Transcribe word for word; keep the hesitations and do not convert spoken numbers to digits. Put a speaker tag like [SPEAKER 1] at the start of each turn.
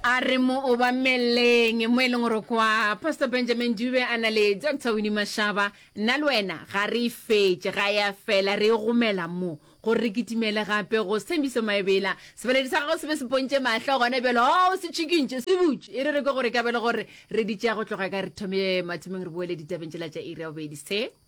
[SPEAKER 1] a re mo obameleng mo e leng gore kwa Pastor Benjamin Dube a na le Doctor Winnie Mashaba nna le wena ga re fetse ga ya fela re gomela mo gore re kitimele gape go Sembiso Maebela sebeledi sa go se be se pontše mahlo gone belo o se tšhikintše se butše e re re ke gore ka bele gore re ditša go tloga ka re thome mathomeng re boele ditabeng tšela tša area obedi se